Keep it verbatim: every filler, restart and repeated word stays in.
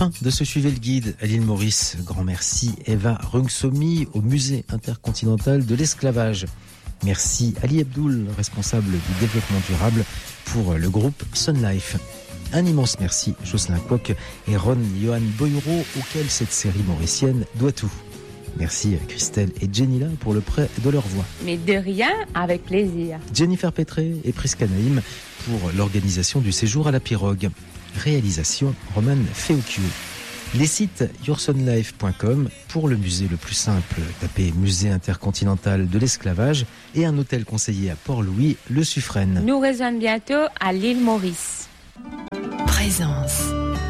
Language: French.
Fin de ce Suivez le Guide à l'île Maurice. Grand merci Eva Rungsomi au musée intercontinental de l'esclavage. Merci Ali Abdoul, responsable du développement durable pour le groupe Sun Life. Un immense merci Jocelyn Coq et Ron Johan Boyro, auquel cette série mauricienne doit tout. Merci Christelle et Jenny pour le prêt de leur voix. Mais de rien, avec plaisir. Jennifer Pétré et Prisca Naïm pour l'organisation du séjour à la pirogue. Réalisation Roman Feocchio. Les sites yoursunlife point com pour le musée le plus simple, tapez Musée intercontinental de l'esclavage, et un hôtel conseillé à Port-Louis, le Suffren. Nous rejoignons bientôt à l'île Maurice. Présent.